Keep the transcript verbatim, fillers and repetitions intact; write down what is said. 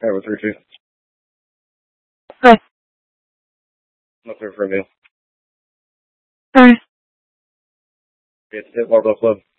Hey, what's Richie? Hi. What's there from you? Hi. It's Hit Barbell Club.